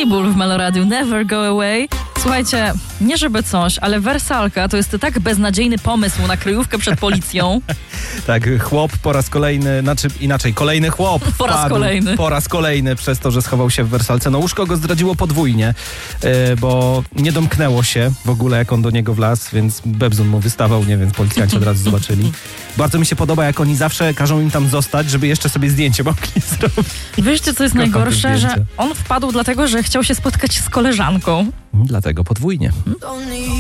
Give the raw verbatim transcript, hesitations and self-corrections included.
Pitbull w Meloradiu, Never Go Away. Słuchajcie, nie żeby coś, ale wersalka to jest tak beznadziejny pomysł na kryjówkę przed policją. Tak, chłop po raz kolejny, znaczy inaczej, kolejny chłop Po raz wpadł kolejny. Po raz kolejny przez to, że schował się w wersalce. No łóżko go zdradziło podwójnie, yy, bo nie domknęło się w ogóle, jak on do niego wlazł, więc bebzun mu wystawał, nie wiem, policjanci od razu zobaczyli. Bardzo mi się podoba, jak oni zawsze każą im tam zostać, żeby jeszcze sobie zdjęcie mogli zrobić. Wiecie, co jest Kocham te najgorsze? Że zdjęcia. on wpadł dlatego, że chciał się spotkać z koleżanką. Dlatego podwójnie.